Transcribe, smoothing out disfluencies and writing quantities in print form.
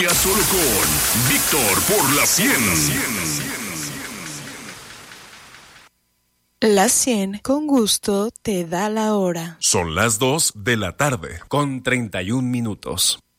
Ya solo con Víctor por la 100. La 100 con gusto te da la hora. Son las 2 de la tarde con 31 minutos.